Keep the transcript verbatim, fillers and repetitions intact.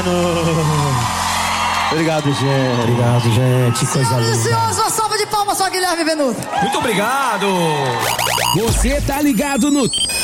Venuto. Obrigado, gente. Obrigado, gente. Coisa Senhoras e linda. senhores, uma salva de palmas só, Guilherme Venuto. Muito obrigado. Você tá ligado no